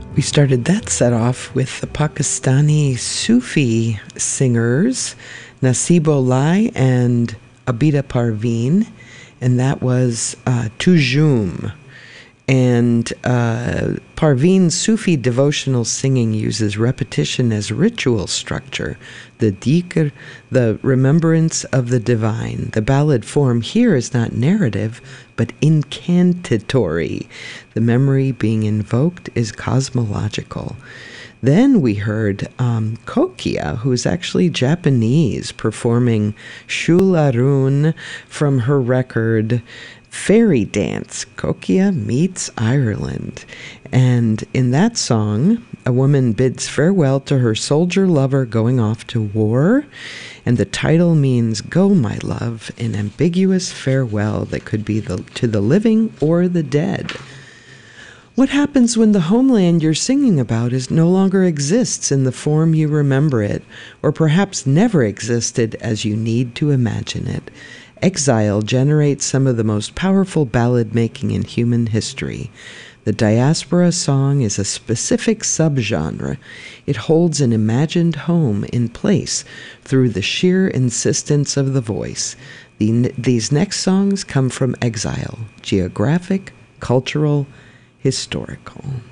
We started that set off with the Pakistani Sufi singers Nasibo Lai and Abida Parveen, and that was Tujum. And Parveen's Sufi devotional singing uses repetition as ritual structure, the dhikr, the remembrance of the divine. The ballad form here is not narrative, but incantatory. The memory being invoked is cosmological. Then we heard Kokia, who's actually Japanese, performing Shularun from her record Fairy Dance, Kokia Meets Ireland. And in that song, a woman bids farewell to her soldier lover going off to war, and the title means "Go, my love," an ambiguous farewell that could be to the living or the dead. What happens when the homeland you're singing about no longer exists in the form you remember it, or perhaps never existed as you need to imagine it? Exile generates some of the most powerful ballad making in human history. The diaspora song is a specific subgenre. It holds an imagined home in place through the sheer insistence of the voice. These next songs come from exile, geographic, cultural, historical.